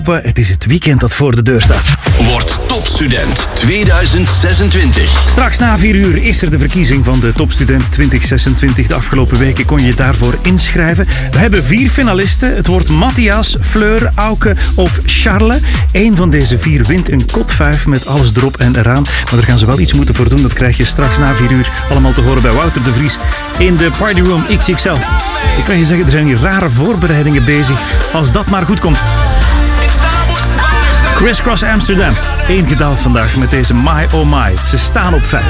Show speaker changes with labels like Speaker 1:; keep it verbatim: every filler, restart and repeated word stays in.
Speaker 1: Het is het weekend dat voor de deur staat.
Speaker 2: Word topstudent tweeduizend zesentwintig.
Speaker 1: Straks na vier uur is er de verkiezing van de topstudent twintig zesentwintig. De afgelopen weken kon je daarvoor inschrijven. We hebben vier finalisten. Het wordt Matthias, Fleur, Auke of Charles. Eén van deze vier wint een kot vijf met alles erop en eraan. Maar daar gaan ze wel iets moeten voor doen. Dat krijg je straks na vier uur allemaal te horen bij Wouter de Vries in de Party Room X X L. Ik kan je zeggen, er zijn hier rare voorbereidingen bezig. Als dat maar goed komt. Criss Cross Amsterdam. Eén gedaald vandaag met deze My Oh My. Ze staan op vijf.